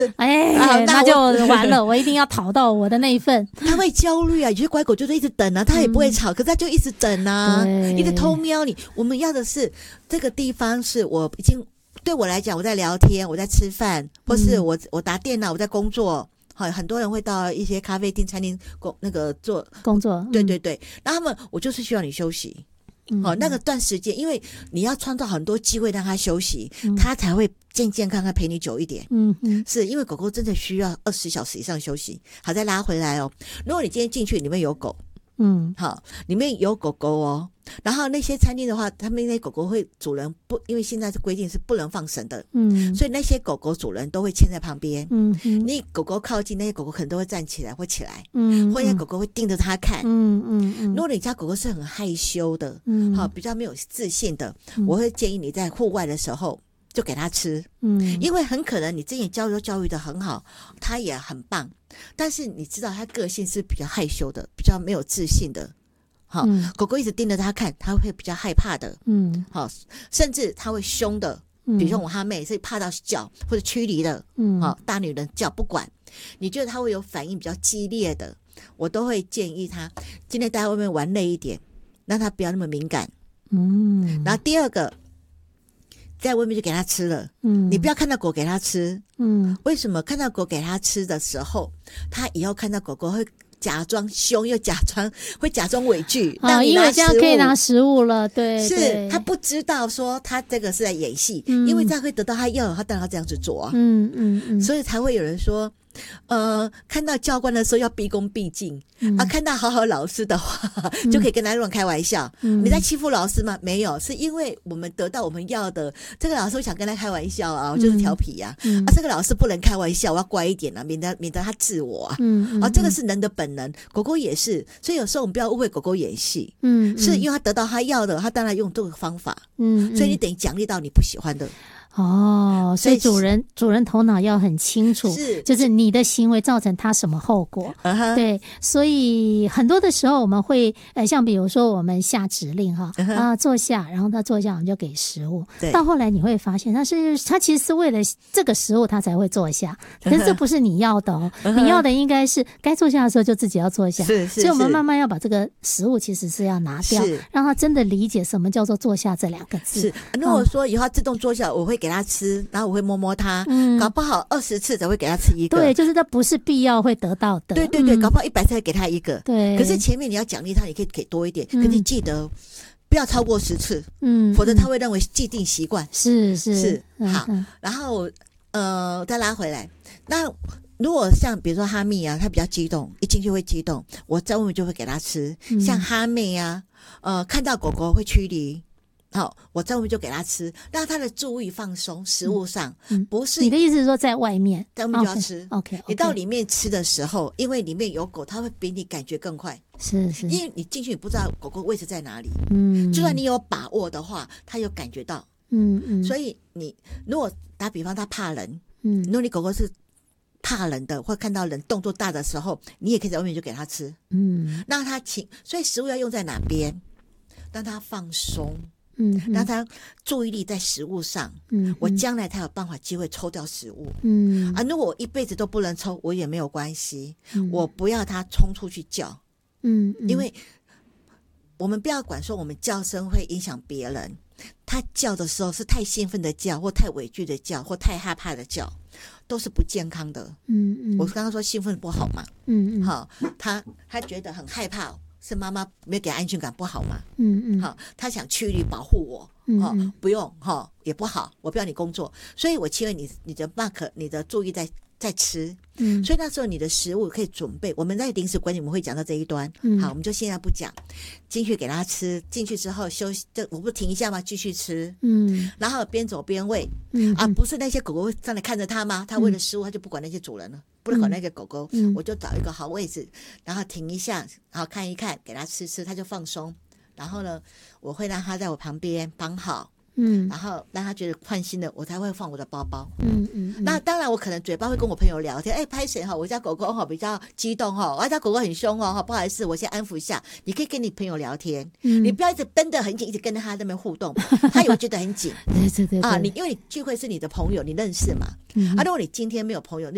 那就完了，我一定要讨到我的那一份。 他会焦虑啊，有些乖狗就是一直等啊，他也不会吵，可是他就一直等啊，一直偷瞄你。我们要的是这个地方是我已经对我来讲，我在聊天，我在吃饭，或是我打电脑，我在工作。很多人会到一些咖啡厅、餐厅做工作， 对对对。那我就是需要你休息。那个段时间，因为你要创造很多机会让他休息，他才会健健康康陪你久一点。是因为狗狗真的需要20小时以上休息。好，再拉回来哦。如果你今天进去里面有狗，好，里面有狗狗哦。然后那些餐厅的话，他们那些狗狗会主人不，因为现在是规定是不能放绳的，所以那些狗狗主人都会牵在旁边。你狗狗靠近，那些狗狗可能都会站起来或起来，或者狗狗会盯着它看。如果你家狗狗是很害羞的，好，比较没有自信的，我会建议你在户外的时候就给它吃，因为很可能你之前教育的很好，它也很棒，但是你知道它个性是比较害羞的，比较没有自信的。好，狗狗一直盯着它看，它会比较害怕的。好，甚至它会凶的。比如说我哈妹是怕到叫或者驱离的。好，大女人叫不管，你觉得它会有反应比较激烈的，我都会建议它今天待在外面玩累一点，让它不要那么敏感。然后第二个，在外面就给它吃了。你不要看到狗给它吃。为什么？看到狗给它吃的时候，它以后看到狗狗会假装凶，又会假装畏惧， 因为这样可以拿食物了。对， 是他不知道说他这个是在演戏，因为这样会得到他要，他当然要这样子做啊。所以才会有人说看到教官的时候要毕恭毕敬，看到好老师的话就可以跟他乱开玩笑。你在欺负老师吗？没有，是因为我们得到我们要的，这个老师想跟他开玩笑啊，就是调皮啊。这个老师不能开玩笑，我要乖一点啊，免得他自我啊。这个是人的本能，狗狗也是。所以有时候我们不要误会狗狗演戏，是因为他得到他要的，他当然用这个方法。所以你等于奖励到你不喜欢的。 所以主人头脑要很清楚，就是你的行为造成他什么后果。对，所以很多的时候我们会像比如说我们下指令坐下，然后他坐下我们就给食物。到后来你会发现他其实是为了这个食物他才会坐下，可是这不是你要的哦。你要的应该是该坐下的时候就自己要坐下。所以我们慢慢要把这个食物其实是要拿掉，让他真的理解什么叫做坐下这2个字。 如果说以后他自动坐下，我会给他吃，然后我会摸摸他，搞不好20次才会给他吃一个。 对，就是这不是必要会得到的。 对对对，搞不好100次给他一个。 对， 可是前面你要奖励他，你可以给多一点，可是记得不要超过10次，否则他会认为既定习惯。 是好，然后再拉回来。那如果像比如说哈密啊，他比较激动，一进去会激动，我在外面就会给他吃。像哈妹啊，看到狗狗会驱离。好，我在外面就给他吃，让他的注意放松，食物上不是。 你的意思是说在外面就要吃 ？OK， 你到里面吃的时候，因为里面有狗，它会比你感觉更快。 是， 因为你进去你不知道狗狗位置在哪里。就算你有把握的话，它有感觉到。所以你如果打比方，它怕人，如果你狗狗是怕人的，或看到人动作大的时候，你也可以在外面就给它吃。让它所以食物要用在哪边？让它放松。让他注意力在食物上。我将来才有办法机会抽掉食物。如果我一辈子都不能抽，我也没有关系。我不要他冲出去叫。因为我们不要管说我们叫声会影响别人，他叫的时候是太兴奋的叫，或太畏惧的叫，或太害怕的叫，都是不健康的。我刚刚说兴奋不好嘛。好，他觉得很害怕，是妈妈没有给安全感不好嘛。好，他想驱离保护我。不用也不好，我不要你工作，所以我期望你的 mark 你的注意在吃。所以那时候你的食物可以准备，我们在临时管理我们会讲到这一端。好，我们就现在不讲，进去给他吃，进去之后休息，我不停一下吗？继续吃。然后边走边喂。不是那些狗狗会上来看着他吗？他为了食物他就不管那些主人了，不管那个狗狗。我就找一个好位置，然后停一下，然后看一看，给他吃，他就放松。然后呢，我会让他在我旁边绑好。然后让他觉得放心的，我才会放我的包包。那当然我可能嘴巴会跟我朋友聊天，拍谁我家狗狗比较激动我家狗狗很凶不好意思，我先安抚一下。你可以跟你朋友聊天。你不要一直绷得很紧，一直跟着他在那边互动，他也会觉得很紧。 对因为你聚会是你的朋友，你认识嘛。如果你今天没有朋友，